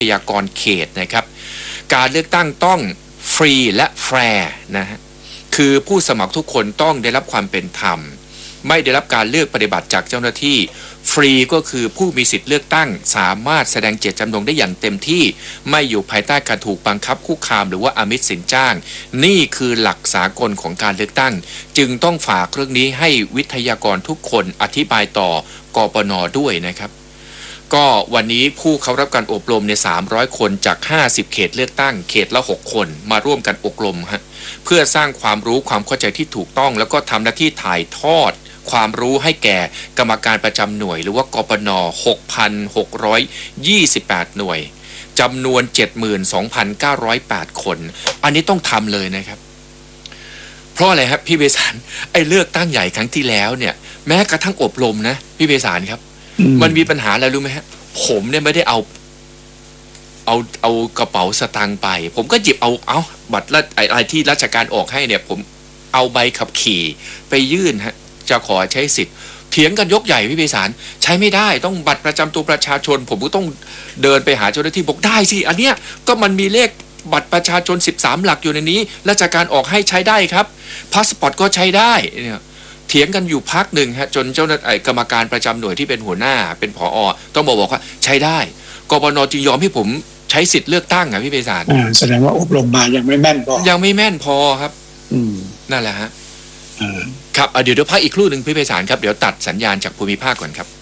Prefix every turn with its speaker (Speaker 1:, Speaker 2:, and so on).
Speaker 1: ยากรเขตนะครับการเลือกตั้งต้องฟรีและแฟร์นะฮะคือผู้สมัครทุกคนต้องได้รับความเป็นธรรมไม่ได้รับการเลือกปฏิบัติจากเจ้าหน้าที่ฟรีก็คือผู้มีสิทธิ์เลือกตั้งสามารถแสดงเจตจำนงได้อย่างเต็มที่ไม่อยู่ภายใต้การถูกบังคับคุกคามหรือว่าอามิสสินจ้างนี่คือหลักสากลของการเลือกตั้งจึงต้องฝากเรื่องนี้ให้วิทยากรทุกคนอธิบายต่อกปน.ด้วยนะครับก็วันนี้ผู้เข้ารับการอบรมใน300 คนจาก50เขตเลือกตั้งเขตละ6 คนมาร่วมกันอบรมฮะเพื่อสร้างความรู้ความเข้าใจที่ถูกต้องแล้วก็ทำหน้าที่ถ่ายทอดความรู้ให้แก่กรรมการประจำหน่วยหรือว่ากปน. 6,628 หน่วยจำนวน 72,908 คนอันนี้ต้องทำเลยนะครับเพราะอะไรครับพี่เบสารไอ้เลือกตั้งใหญ่ครั้งที่แล้วเนี่ยแม้กระทั่งอบรมนะพี่เบสารครับมันมีปัญหาอะไรรู้ไหมฮะผมเนี่ยไม่ได้เอากระเป๋าสตางค์ไปผมก็หยิบเอาบัตรอะไรที่ราชการออกให้เนี่ยผมเอาใบขับขี่ไปยื่นฮะจะขอใช้สิทธิ์เถียงกันยกใหญ่พี่เบสารใช้ไม่ได้ต้องบัตรประจำตัวประชาชนผมก็ต้องเดินไปหาเจ้าหน้าที่บอกได้สิอันเนี้ยก็มันมีเลขบัตรประชาชน13 หลักอยู่ในนี้ราชการออกให้ใช้ได้ครับพาสปอร์ตก็ใช้ได้เนี่ยเถียงกันอยู่พักหนึ่งฮะจนเจ้าหน้าที่กรรมการประจำหน่วยที่เป็นหัวหน้าเป็นผอ.ต้องบอกว่าใช้ได้กปน.จึงยอมให้ผมใช้สิทธิ์เลือกตั้งอ่ะพี่เบสาร
Speaker 2: แสดงว่าอบรมมายังไม่แม่นพอ
Speaker 1: ยังไม่แม่นพอครับนั่นแหละฮะครับเดี๋ยวพักอีกครู่หนึ่งพี่เบสารครับเดี๋ยวตัดสัญญาณจากภูมิภาคก่อนครับ